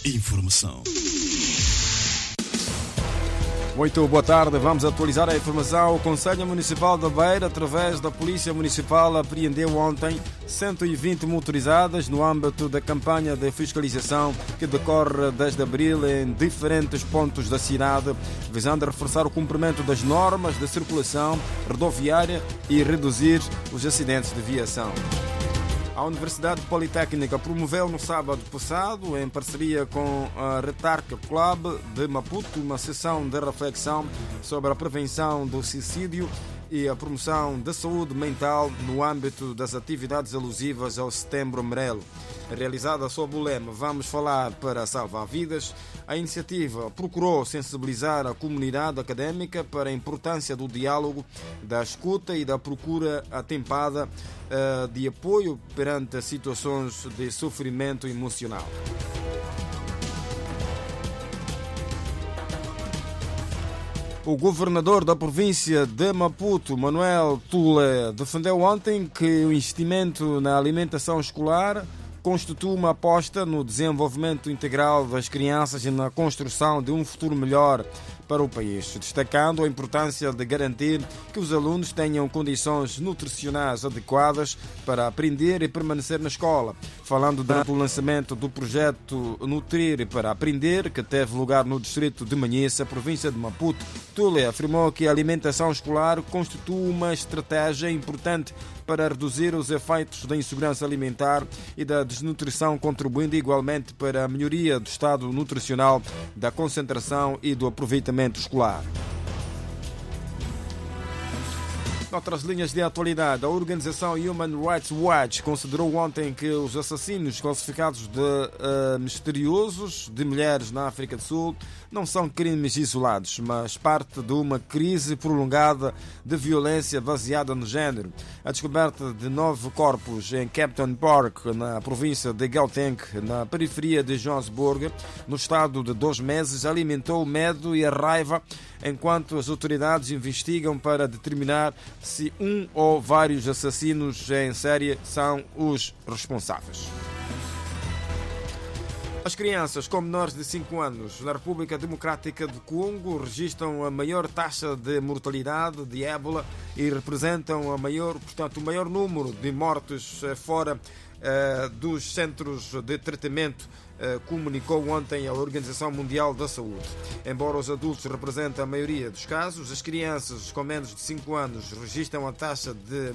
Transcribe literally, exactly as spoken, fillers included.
Informação. Muito boa tarde, vamos atualizar a informação. O Conselho Municipal da Beira, através da Polícia Municipal, apreendeu ontem cento e vinte motorizadas no âmbito da campanha de fiscalização que decorre desde abril em diferentes pontos da cidade, visando reforçar o cumprimento das normas de circulação rodoviária e reduzir os acidentes de viação. A Universidade Politécnica promoveu no sábado passado, em parceria com a Retarca Club de Maputo, uma sessão de reflexão sobre a prevenção do suicídio e a promoção da saúde mental no âmbito das atividades alusivas ao Setembro Amarelo. Realizada sob o lema Vamos Falar para Salvar Vidas, a iniciativa procurou sensibilizar a comunidade académica para a importância do diálogo, da escuta e da procura atempada uh, de apoio perante situações de sofrimento emocional. O governador da província de Maputo, Manuel Tule, defendeu ontem que o investimento na alimentação escolar constitui uma aposta no desenvolvimento integral das crianças e na construção de um futuro melhor para o país, destacando a importância de garantir que os alunos tenham condições nutricionais adequadas para aprender e permanecer na escola. Falando durante o lançamento do projeto Nutrir para Aprender, que teve lugar no distrito de Manhissa, província de Maputo, Tule afirmou que a alimentação escolar constitui uma estratégia importante para reduzir os efeitos da insegurança alimentar e da desnutrição, contribuindo igualmente para a melhoria do estado nutricional, da concentração e do aproveitamento escolar. Noutras linhas de atualidade, a organização Human Rights Watch considerou ontem que os assassinos classificados de uh, misteriosos de mulheres na África do Sul não são crimes isolados, mas parte de uma crise prolongada de violência baseada no género. A descoberta de nove corpos em Captain Park, na província de Gauteng, na periferia de Johannesburg, no estado de dois meses, alimentou o medo e a raiva, enquanto as autoridades investigam para determinar se um ou vários assassinos em série são os responsáveis. As crianças com menores de cinco anos na República Democrática do Congo registram a maior taxa de mortalidade de ébola e representam a maior, portanto, o maior número de mortes fora uh, dos centros de tratamento, uh, comunicou ontem a Organização Mundial da Saúde. Embora os adultos representem a maioria dos casos, as crianças com menos de cinco anos registram a taxa de